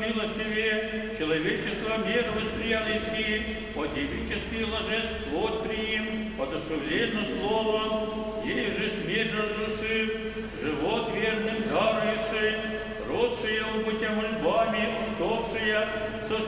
милостивее, человечество мир восприял иси, от девический ложеств плоть приим, одушевленно словом, ей же смерть разрушив, живот верным дарующий, родшие обутя мольбами, устовшие,